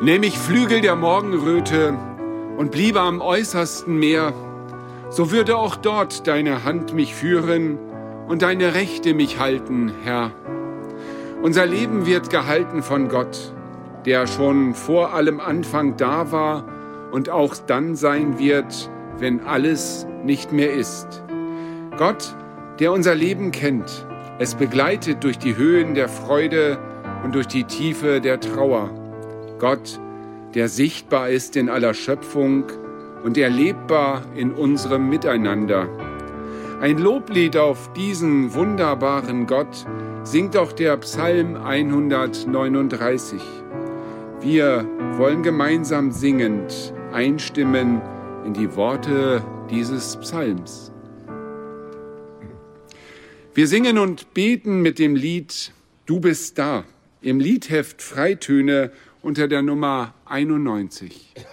Nähm ich Flügel der Morgenröte und bliebe am äußersten Meer, so würde auch dort deine Hand mich führen und deine Rechte mich halten, Herr. Unser Leben wird gehalten von Gott, der schon vor allem Anfang da war und auch dann sein wird, wenn alles nicht mehr ist. Gott, der unser Leben kennt, es begleitet durch die Höhen der Freude und durch die Tiefe der Trauer. Gott, der sichtbar ist in aller Schöpfung und erlebbar in unserem Miteinander. Ein Loblied auf diesen wunderbaren Gott singt auch der Psalm 139. Wir wollen gemeinsam singend einstimmen in die Worte dieses Psalms. Wir singen und beten mit dem Lied Du bist da, im Liedheft Freitöne unter der Nummer 91.